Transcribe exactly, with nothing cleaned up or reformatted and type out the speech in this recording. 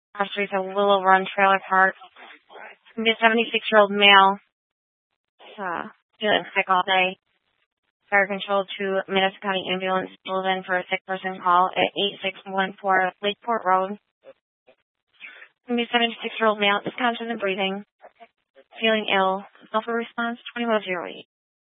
Our streets a Willow Run Trailer Park. It's going to be a seventy-six-year-old male. Uh, feeling sick all day. Fire control to Madison County Ambulance pulled in for a sick person call at eight six one four Lakeport Road. It's going to be a seventy-six-year-old male. Disconscious and breathing. Feeling ill. Sulfur response twenty-one oh eight.